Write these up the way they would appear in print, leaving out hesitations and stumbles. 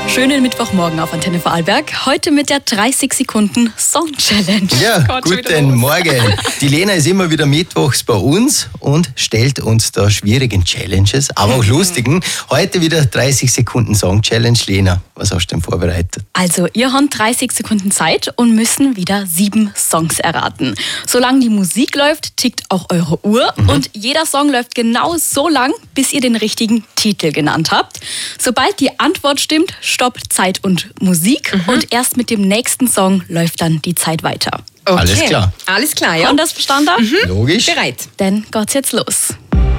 Schönen Mittwochmorgen auf Antenne Vorarlberg. Heute mit der 30 Sekunden Song Challenge. Ja, guten Morgen. Die Lena ist immer wieder mittwochs bei uns und stellt uns da schwierigen Challenges, aber auch lustigen. Heute wieder 30 Sekunden Song Challenge. Lena, was hast du denn vorbereitet? Also, ihr habt 30 Sekunden Zeit und müssen wieder 7 Songs erraten. Solange die Musik läuft, tickt auch eure Uhr und jeder Song läuft genau so lang, bis ihr den richtigen Titel genannt habt. Sobald die Antwort stimmt, stoppt Zeit und Musik und erst mit dem nächsten Song läuft dann die Zeit weiter. Okay. Alles klar. Alles klar, ja. Und das verstanden? Logisch. Bereit. Dann geht's jetzt los.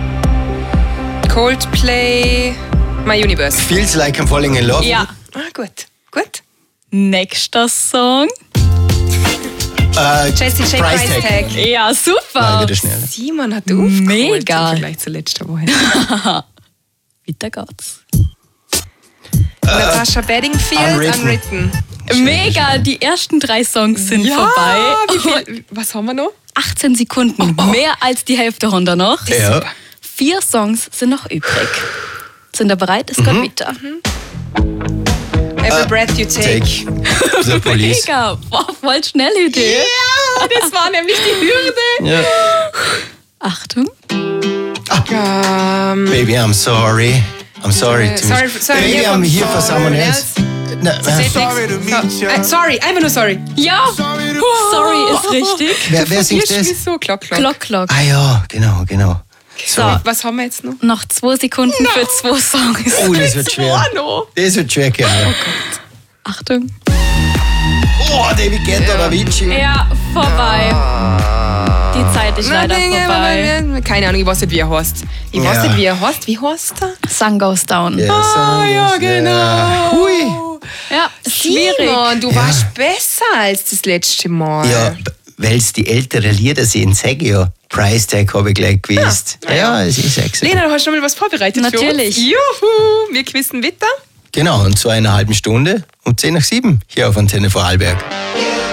Coldplay, My Universe. Feels like I'm falling in love. Ja. Gut, gut. Nächster Song. Jessie J. Price Price Tag. Tag. Ja, Mal super. wieder schneller. Simon hat aufgeholt Mega. im Vergleich zur letzten Woche. Weiter geht's. Natasha Bedingfield, Unwritten. Unwritten. Mega, die ersten 3 Songs sind vorbei. Wie viel, was haben wir noch? 18 Sekunden, mehr als die Hälfte haben wir noch. Ja. 4 Songs sind noch übrig. Sind ihr bereit? Es geht weiter. Every Breath You Take. The Police. Mega, boah, voll schnell Idee. Ja, das war nämlich die Hürde. Ja. Achtung. Baby, I'm sorry. I'm sorry. to sorry, miss- sorry, Baby, hier I'm von here for someone else. Sorry, einfach nur sorry. Ja, sorry ist richtig. Wer singt das? so Klock, Klock. Klock, Klock. Ah ja, genau. So, Was haben wir jetzt noch? noch 2 Sekunden für 2 Songs. Oh, das wird schwer. Das wird schwer, Kerl. Achtung. Oh, David Guetta oder Avicii. Ja, vorbei. Die Zeit ist leider vorbei. Keine Ahnung, ich weiß nicht, wie er heißt. Ich weiß nicht, wie er heißt. Wie heißt er? Sun goes down. Ja, genau. Hui. Ja, schwierig. Simon, du warst besser als das letzte Mal. Ja, weil es die ältere Lieder sind, sag ich ja. Price Tag habe ich gleich gewusst. Ja, es ist exakt. Lena, du hast schon mal was vorbereitet Natürlich. für uns. Juhu, wir quizzen weiter. Genau, und zwar in einer halben Stunde um 6:50 hier auf Antenne Vorarlberg.